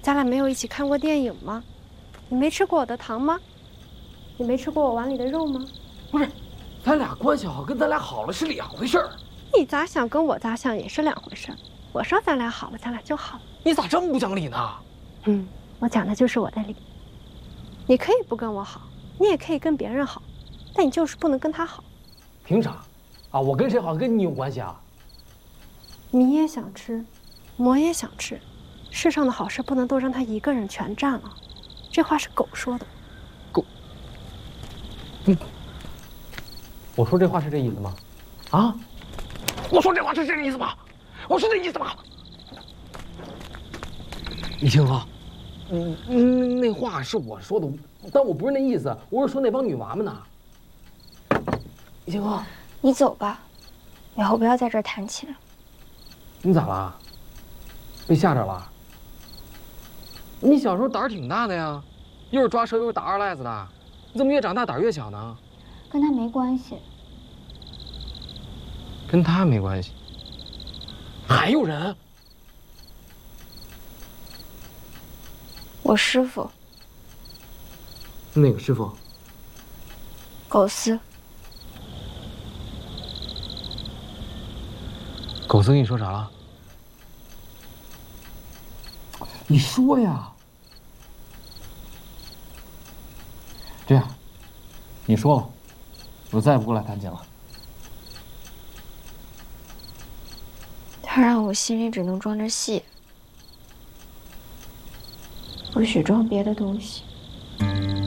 咱俩没有一起看过电影吗？你没吃过我的糖吗？你没吃过我碗里的肉吗？ 不是，咱俩关系好跟咱俩好了是两回事儿。 你咋想跟我咋想也是两回事儿。我说咱俩好了，咱俩就好了。 你咋这么不讲理呢？ 我讲的就是我的理。你可以不跟我好，你也可以跟别人好，但你就是不能跟他好。 凭啥？啊，我跟谁好跟你有关系啊？ 你也想吃，我也想吃，世上的好事不能都让他一个人全占了。这话是狗说的。 狗。我说这话是这意思吗？啊？我说这话是这个意思吗？我是这意思吗？李清河，那话是我说的，但我不是那意思，我是说那帮女娃们呢。李清河， 你走吧，以后不要在这儿谈起了。 你咋了？被吓着了？你小时候胆儿挺大的呀，又是抓蛇又是打二赖子的，你怎么越长大胆儿越小呢？ 跟他没关系。 跟他没关系。还有人？ 我师傅。 哪个师傅？ 狗司。 狗司跟你说啥了？你说呀。这样，你说了，我再也不过来谈钱了。 他让我心里只能装着戏，不许装别的东西。